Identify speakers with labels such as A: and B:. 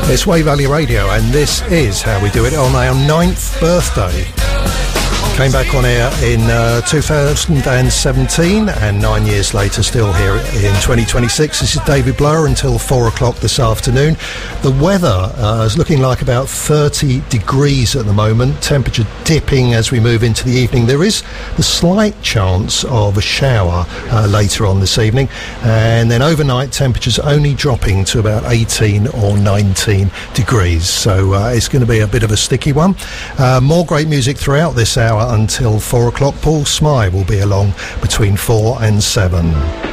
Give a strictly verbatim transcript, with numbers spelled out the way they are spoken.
A: It's Way Valley Radio, and this is how we do it on our ninth birthday. Came back on air in uh, two thousand seventeen, and nine years later still here in twenty twenty-six. This is David Blower until four o'clock this afternoon. The weather uh, is looking like about thirty degrees at the moment, temperature dipping as we move into the evening. There is the slight chance of a shower uh, later on this evening, and then overnight temperatures only dropping to about eighteen or nineteen degrees, so uh, it's going to be a bit of a sticky one. Uh, more great music throughout this hour until four o'clock. Paul Smythe will be along between four and seven.